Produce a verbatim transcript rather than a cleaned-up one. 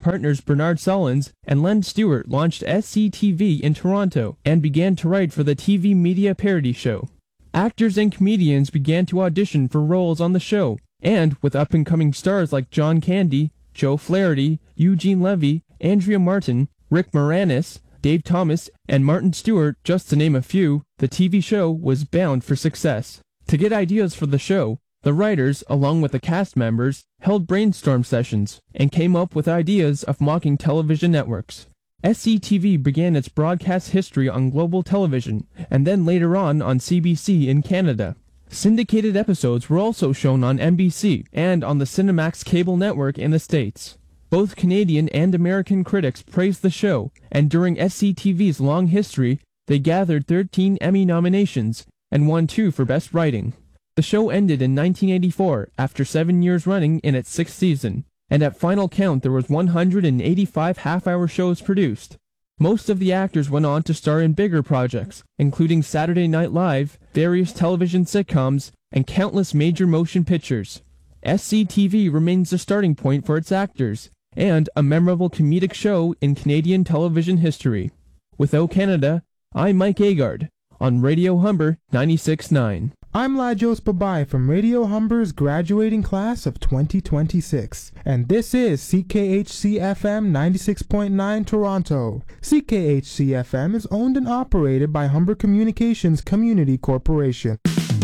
partners Bernard Sullins and Len Stewart launched S C T V in Toronto and began to write for the T V media parody show. Actors and comedians began to audition for roles on the show, and with up-and-coming stars like John Candy, Joe Flaherty, Eugene Levy, Andrea Martin, Rick Moranis, Dave Thomas, and Martin Stewart, just to name a few, the T V show was bound for success. To get ideas for the show, the writers, along with the cast members, held brainstorm sessions and came up with ideas of mocking television networks. S C T V began its broadcast history on global television, and then later on on C B C in Canada. Syndicated episodes were also shown on N B C and on the Cinemax cable network in the States. Both Canadian and American critics praised the show, and during S C T V's long history, they gathered thirteen Emmy nominations and won two for Best Writing. The show ended in nineteen eighty-four after seven years running in its sixth season, and at final count there was one hundred eighty-five half-hour shows produced. Most of the actors went on to star in bigger projects, including Saturday Night Live, various television sitcoms, and countless major motion pictures. S C T V remains the starting point for its actors, and a memorable comedic show in Canadian television history. With O Canada, I'm Mike Agard, on Radio Humber ninety-six point nine. I'm Lajos Babai from Radio Humber's graduating class of twenty twenty-six, and this is C K H C F M ninety-six point nine Toronto. C K H C F M is owned and operated by Humber Communications Community Corporation.